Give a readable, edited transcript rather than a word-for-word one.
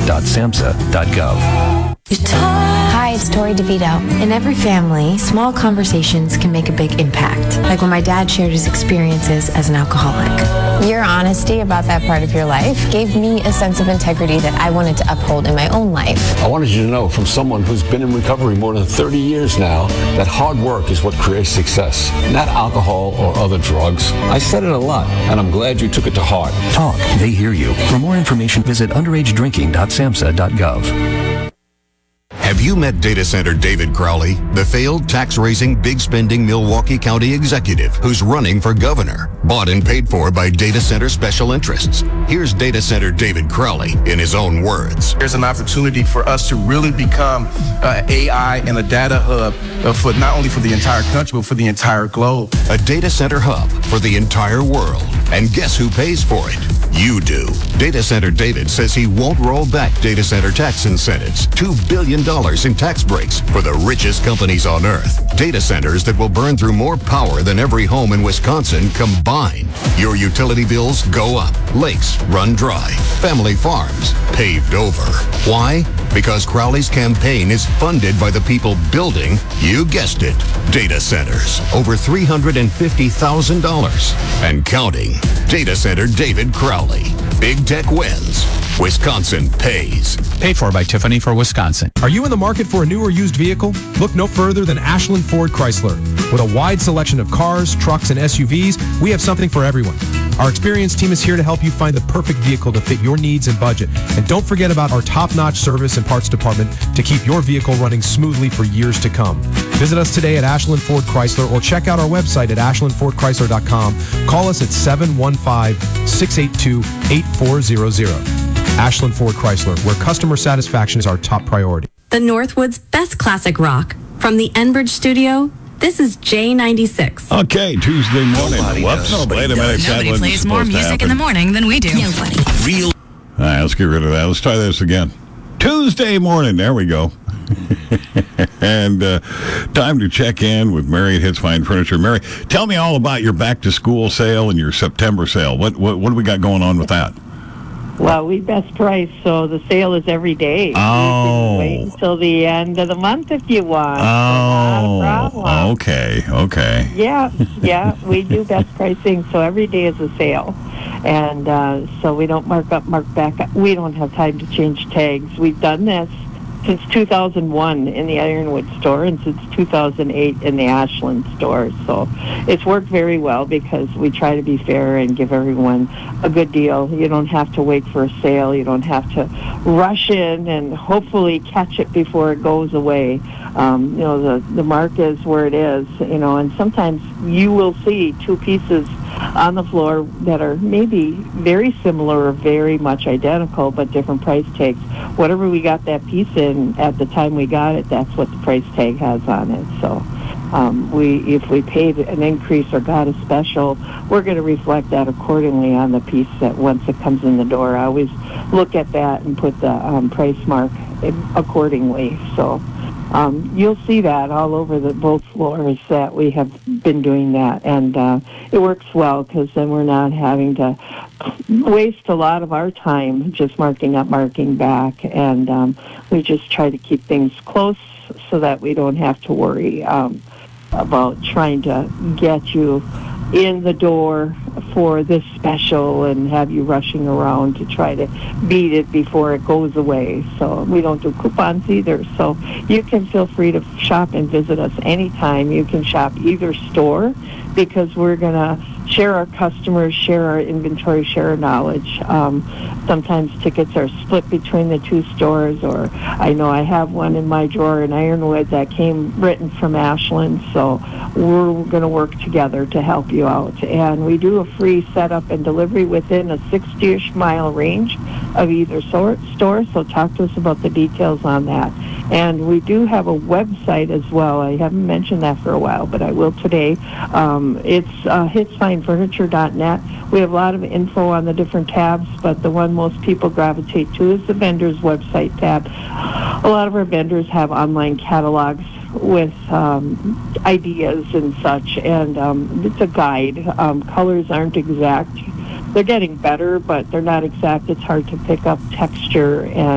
www.samhsa.gov. Hi, it's Tori DeVito. In every family, small conversations can make a big impact, like when my dad shared his experiences as an alcoholic. Your honesty about that part of your life gave me a sense of integrity that I wanted to uphold in my own life. I wanted you to know from someone who's been in recovery more than 30 years now that hard work is what creates success, not alcohol or other drugs. I said it a lot, and I'm glad you took it to heart. Talk. They hear you. For more information, visit underagedrinking.samhsa.gov. Have you met data center David Crowley, the failed tax-raising, big-spending Milwaukee County executive who's running for governor, bought and paid for by data center special interests? Here's data center David Crowley in his own words. There's an opportunity for us to really become AI and a data hub for not only for the entire country, but for the entire globe. A data center hub for the entire world. And guess who pays for it? You do. Data Center David says he won't roll back data center tax incentives. $2 billion in tax breaks for the richest companies on earth. Data centers that will burn through more power than every home in Wisconsin combined. Your utility bills go up. Lakes run dry. Family farms paved over. Why? Because Crowley's campaign is funded by the people building, you guessed it, data centers. Over $350,000 and counting. Data Center David Crowley. Big tech wins. Wisconsin pays. Paid for by Tiffany for Wisconsin. Are you in the market for a new or used vehicle? Look no further than Ashland Ford Chrysler. With a wide selection of cars, trucks, and SUVs, we have something for everyone. Our experienced team is here to help you find the perfect vehicle to fit your needs and budget. And don't forget about our top-notch service and parts department to keep your vehicle running smoothly for years to come. Visit us today at Ashland Ford Chrysler or check out our website at ashlandfordchrysler.com. Call us at 715-682-8400. Ashland Ford Chrysler, where customer satisfaction is our top priority. The Northwood's best classic rock. From the Enbridge studio, this is J96. Okay, Tuesday morning. Whoops. Wait a minute. Nobody plays more music in the morning than we do. Nobody. All right, let's get rid of that. Let's try this again. Tuesday morning. There we go. And time to check in with Mary at Hits Fine Furniture. Mary, tell me all about your back-to-school sale and your September sale. What do we got going on with that? Well, we best price, so the sale is every day. Oh. You can wait until the end of the month if you want. Oh. Not a problem. Okay. Yeah, we do best pricing, so every day is a sale. And so we don't mark up, mark back up. We don't have time to change tags. We've done this since 2001 in the Ironwood store and since 2008 in the Ashland store. So it's worked very well because we try to be fair and give everyone a good deal. You don't have to wait for a sale. You don't have to rush in and hopefully catch it before it goes away. The mark is where it is, and sometimes you will see two pieces on the floor that are maybe very similar or very much identical, but different price tags. Whatever we got that piece in at the time we got it, that's what the price tag has on it. So if we paid an increase or got a special, we're going to reflect that accordingly on the piece that once it comes in the door. I always look at that and put the price mark accordingly. So you'll see that all over both floors that we have been doing that, and it works well because then we're not having to waste a lot of our time just marking up, marking back, and we just try to keep things close so that we don't have to worry about trying to get you in the door for this special and have you rushing around to try to beat it before it goes away. So we don't do coupons either. So you can feel free to shop and visit us anytime. You can shop either store because we're going to share our customers, share our inventory, share our knowledge. Sometimes tickets are split between the two stores, or I know I have one in my drawer in Ironwood that came written from Ashland, so we're going to work together to help you out. And we do a free setup and delivery within a 60-ish mile range of either store, so talk to us about the details on that. And we do have a website as well. I haven't mentioned that for a while, but I will today. It's hitsfinefurniture.net. We have a lot of info on the different tabs, but the one most people gravitate to is the vendor's website tab. A lot of our vendors have online catalogs with ideas and such, and it's a guide. Colors aren't exact. They're getting better, but they're not exact. It's hard to pick up texture and